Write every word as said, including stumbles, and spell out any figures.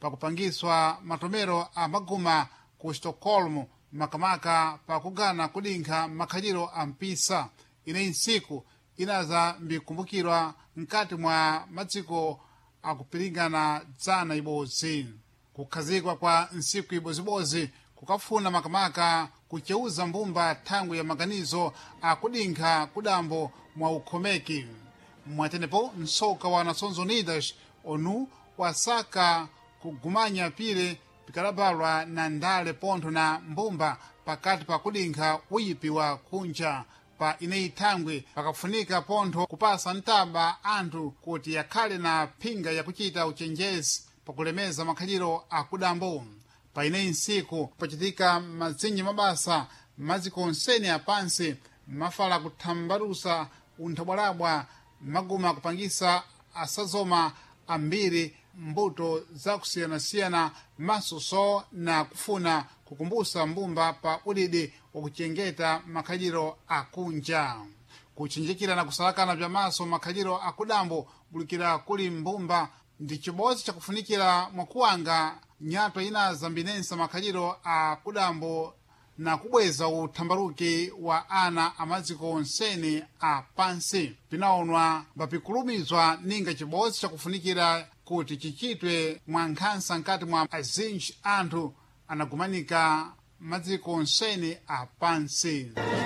pakupangiswa matomero a maguma ku Stockholm makamaka pakugana kudinkha makhaliro a mpisa ineyi ntsiku inaza mbikumbukirwa mkati mwa madziko akupiringana dzana ibodzi. Kukhazikwa kwa ntsiku ibodzibozi kukafuna makamaka kucheuza mbumba thangwi ya maganizo akudinkha kudambo mwa ukhomeki. Mwatenepo msoka wa Nações Unidas onu wasaka kugumanya pile pikalabalwa na ndale pontho na mbumba pakati pa kudinkha uyipi wa kunja pa ineyi thangwi pakafunika pontho kupasa ntaba anthu kuti yakhale na phinga yakuchita uchenjezi pakulemeza makhaliro akudambo. Pa ineyi ntsiku pachitika madzinji mabasa maziko onsene apansi mafala kuthambalusa unthabwalabwa maguma kupangisa asazoma ambiri mbuto zakusiyanasiyana masuso na kufuna kukumbusa mbumba pa ulidi wakuchengeta makhaliro akunja. Kuchinjikira na kusalakana vya maso makhaliro akudambo bulikira kuli mbumba ndi chibodzi chakufunikira mwakuwanga nyato ina zambinensa makhaliro akudambo na kubweza uthambaluki wa ana amadziko onsene a pansi. Pinaonwa mbapikulumizwa ninga chibodzi chakufunikira kuti chichitwe mwa nkhansa nkati mwa azinji anthu anagumanika madziko onsene a pansi.